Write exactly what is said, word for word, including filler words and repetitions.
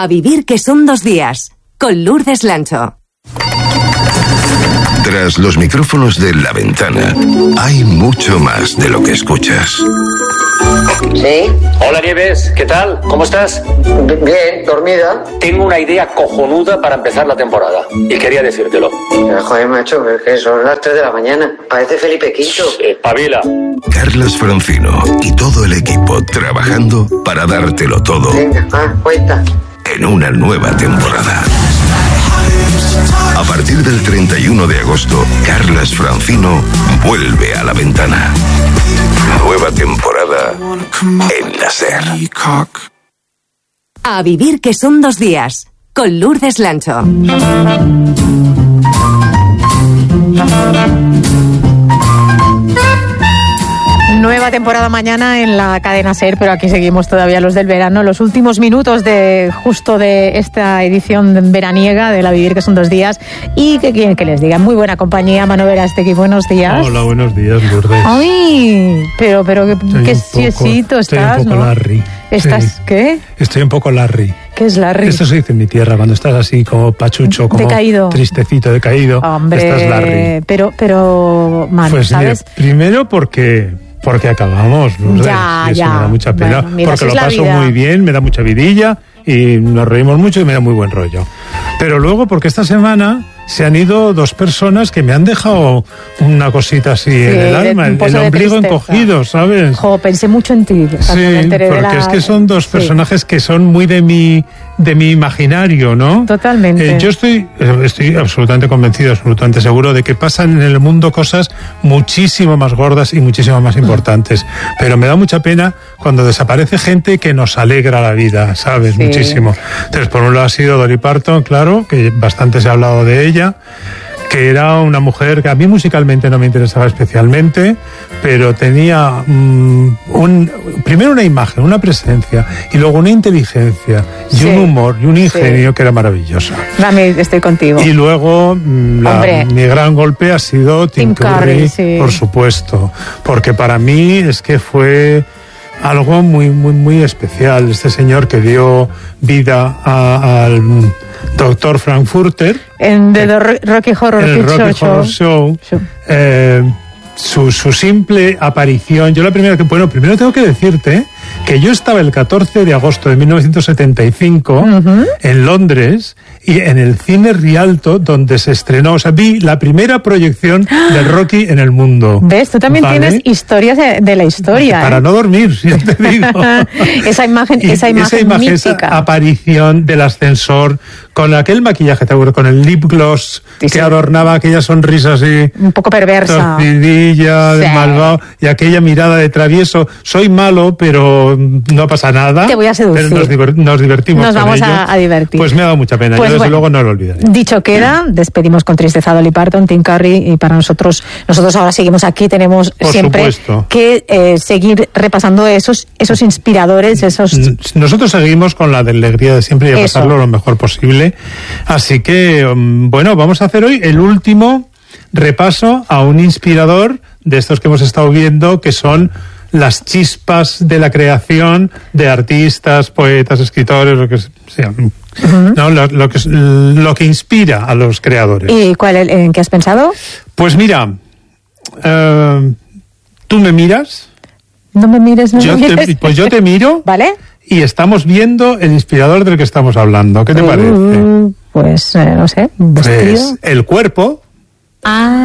A vivir que son dos días, con Lourdes Lancho. Tras los micrófonos de La Ventana, hay mucho más de lo que escuchas. ¿Sí? Hola Nieves, ¿qué tal? ¿Cómo estás? Bien, dormida. Tengo una idea cojonuda para empezar la temporada y quería decírtelo. Joder, macho, es que son las tres de la mañana. Parece Felipe Quinto. Espabila. Carlas Francino y todo el equipo trabajando para dártelo todo. Venga, ah, cuenta. En una nueva temporada. A partir del treinta y uno de agosto, Carlas Francino vuelve a La Ventana. Nueva temporada en la SER. A vivir que son dos días, con Lourdes Lancho. Nueva temporada mañana en la cadena SER, pero aquí seguimos todavía los del verano. Los últimos minutos de justo de esta edición veraniega de La Vivir, que son dos días. Y que quieren que les diga, muy buena compañía, Manu Verástegui, buenos días. Hola, buenos días, Lourdes. Ay, pero, pero qué, qué siesito estoy estás, un poco ¿no? Larry. ¿Estás sí. qué? Estoy un poco Larry. ¿Qué es Larry? Esto se dice en mi tierra, cuando estás así como pachucho, como decaído, tristecito, decaído. Hombre, estás Larry. Pero, pero, Manu, pues ¿sabes? Mira, primero porque... Porque acabamos, Lourdes. Ya, y eso ya. me da mucha pena. Bueno, mira, porque si lo es la paso vida. muy bien, me da mucha vidilla y nos reímos mucho y me da muy buen rollo. Pero luego, porque esta semana se han ido dos personas que me han dejado una cosita así Sí, en el alma, el, el ombligo encogido, ¿sabes? Jo, pensé mucho en ti. Sí, me enteré porque de la... es que son dos sí. personajes que son muy de mi de mi imaginario, ¿no? Totalmente. Eh, yo estoy estoy absolutamente convencido, absolutamente seguro de que pasan en el mundo cosas muchísimo más gordas y muchísimo más importantes. Pero me da mucha pena cuando desaparece gente que nos alegra la vida, ¿sabes? Sí. Muchísimo. Entonces, por un lado ha sido Dolly Parton, claro, que bastante se ha hablado de ella, que era una mujer que a mí musicalmente no me interesaba especialmente, pero tenía um, un, primero una imagen, una presencia, y luego una inteligencia, y sí, un humor, y un ingenio sí. que era maravilloso. Rami, estoy contigo. Y luego, la, mi gran golpe ha sido Tim, Tim Curry, Curry sí. por supuesto, porque para mí es que fue... algo muy, muy, muy especial. Este señor que dio vida a, al doctor Frankfurter. En The Rocky Horror en el Picture Rocky Horror Show. Show. Eh, su, su simple aparición. Yo la primera que... Bueno, primero tengo que decirte que yo estaba el catorce de agosto de mil novecientos setenta y cinco uh-huh. en Londres y en el cine Rialto donde se estrenó, o sea, vi la primera proyección del Rocky en el mundo. ¿Ves? Tú también ¿vale? tienes historias de, de la historia. Para ¿eh? no dormir, ya te digo. esa imagen, esa imagen, esa imagen mítica. Esa aparición del ascensor con aquel maquillaje, te acuerdas, con el lip gloss sí, sí. que adornaba aquella sonrisa así. Un poco perversa. Torcidilla, sí. de malvado, y aquella mirada de travieso. Soy malo, pero no pasa nada. Te voy a seducir. Pero nos, divert, nos divertimos Nos con vamos ello. A, a divertir. Pues me ha dado mucha pena. Pues Yo desde bueno, luego no lo olvidaré. Dicho queda, despedimos con tristeza a Dolly Parton, Tim Curry, y para nosotros, nosotros ahora seguimos aquí, tenemos Por siempre supuesto. que eh, seguir repasando esos, esos inspiradores, esos... Nosotros seguimos con la de alegría de siempre y a Eso. pasarlo lo mejor posible. Así que, bueno, vamos a hacer hoy el último repaso a un inspirador de estos que hemos estado viendo, que son las chispas de la creación de artistas, poetas, escritores, lo que sea, uh-huh. ¿no? lo, lo, que, lo que inspira a los creadores. ¿Y cuál, en qué has pensado? Pues mira, uh, tú me miras. No me mires, no yo me te, mires. Pues yo te miro. ¿Vale? Y estamos viendo el inspirador del que estamos hablando. ¿Qué te uh, parece? Pues, eh, no sé, un vestido. Pues el cuerpo. Ah.